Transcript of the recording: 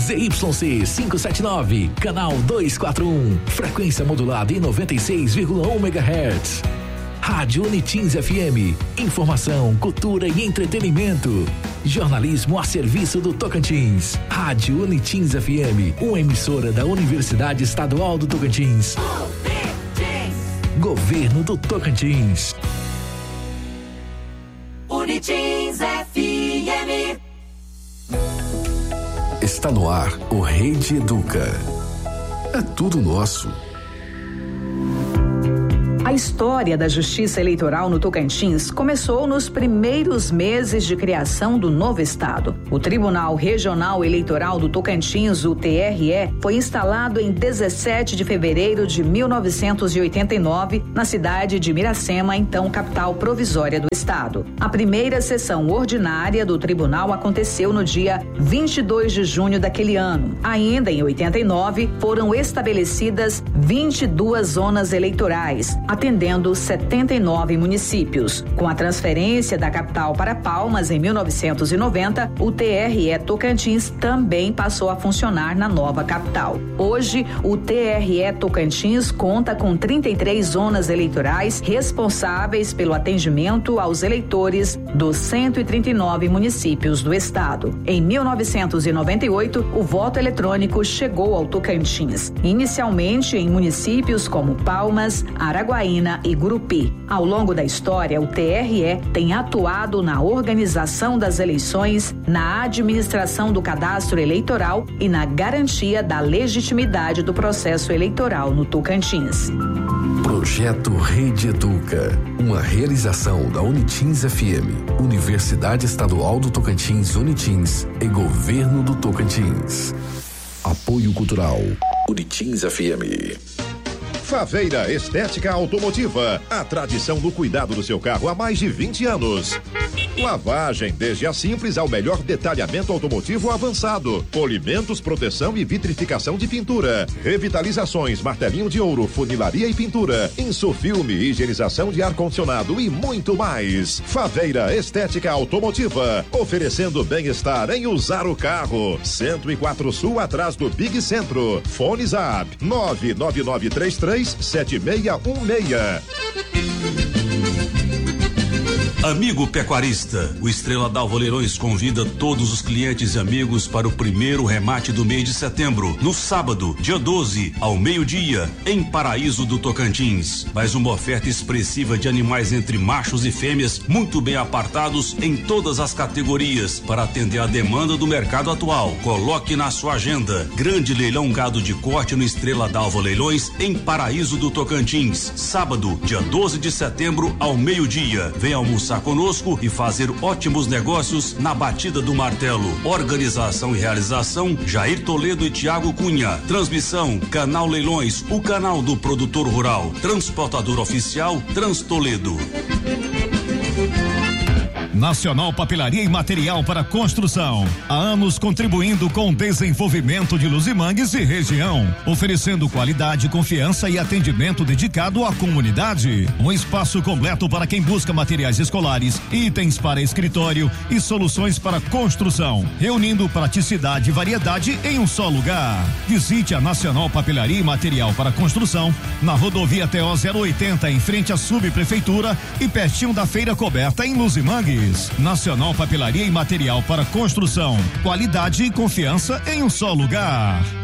ZYC 579, canal 241, frequência modulada em 96,1 MHz. Rádio Unitins FM, informação, cultura e entretenimento. Jornalismo a serviço do Tocantins. Rádio Unitins FM, uma emissora da Universidade Estadual do Tocantins. Governo do Tocantins. Unitins FM. Está no ar o Rede Educa. É tudo nosso. A história da Justiça Eleitoral no Tocantins começou nos primeiros meses de criação do novo estado. O Tribunal Regional Eleitoral do Tocantins, o TRE, foi instalado em 17 de fevereiro de 1989, na cidade de Miracema, então capital provisória do estado. A primeira sessão ordinária do tribunal aconteceu no dia 22 de junho daquele ano. Ainda em 89, foram estabelecidas 22 zonas eleitorais, atendendo 79 municípios. Com a transferência da capital para Palmas em 1990, o TRE Tocantins também passou a funcionar na nova capital. Hoje, o TRE Tocantins conta com 33 zonas eleitorais responsáveis pelo atendimento aos eleitores dos 139 municípios do estado. Em 1998, o voto eletrônico chegou ao Tocantins, inicialmente em municípios como Palmas, Araguaína e Gurupi. Ao longo da história, o TRE tem atuado na organização das eleições, na administração do cadastro eleitoral e na garantia da legitimidade do processo eleitoral no Tocantins. Projeto Rede Educa, uma realização da Unitins FM, Universidade Estadual do Tocantins, Unitins e Governo do Tocantins. Apoio Cultural, Unitins FM. Faveira Estética Automotiva, a tradição do cuidado do seu carro há mais de 20 anos. Lavagem, desde a simples ao melhor detalhamento automotivo avançado. Polimentos, proteção e vitrificação de pintura. Revitalizações, martelinho de ouro, funilaria e pintura. Insufilme, higienização de ar-condicionado e muito mais. Faveira Estética Automotiva, oferecendo bem-estar em usar o carro. 104 Sul, atrás do Big Centro. Fone Zap 999337616. Amigo pecuarista, o Estrela d'Alva Leilões convida todos os clientes e amigos para o primeiro remate do mês de setembro, no sábado, dia 12, ao meio-dia, em Paraíso do Tocantins. Mais uma oferta expressiva de animais entre machos e fêmeas, muito bem apartados em todas as categorias, para atender a demanda do mercado atual. Coloque na sua agenda. Grande leilão gado de corte no Estrela d'Alva Leilões, em Paraíso do Tocantins. Sábado, dia 12 de setembro, ao meio-dia. Venha almoçar conosco e fazer ótimos negócios na batida do martelo. Organização e realização Jair Toledo e Tiago Cunha. Transmissão Canal Leilões, o canal do produtor rural. Transportador oficial Trans Toledo. Nacional Papelaria e Material para Construção. Há anos contribuindo com o desenvolvimento de Luzimangues e região, oferecendo qualidade, confiança e atendimento dedicado à comunidade. Um espaço completo para quem busca materiais escolares, itens para escritório e soluções para construção, reunindo praticidade e variedade em um só lugar. Visite a Nacional Papelaria e Material para Construção na rodovia TO 080, em frente à subprefeitura e pertinho da feira coberta em Luzimangues. Nacional Papelaria e Material para Construção. Qualidade e confiança em um só lugar.